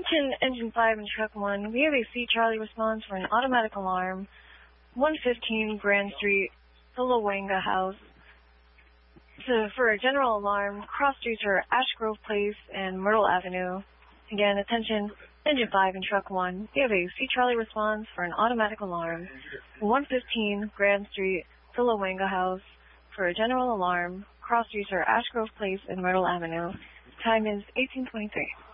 Attention Engine 5 and Truck 1. We have a C Charlie response for an automatic alarm. 115 Grand Street, Philowanga House. For a general alarm, cross streets are Ash Grove Place and Myrtle Avenue. Again, attention Engine 5 and Truck 1. We have a C Charlie response for an automatic alarm. 115 Grand Street, Philowanga House. For a general alarm, cross streets are Ash Grove Place and Myrtle Avenue. Time is 18:23.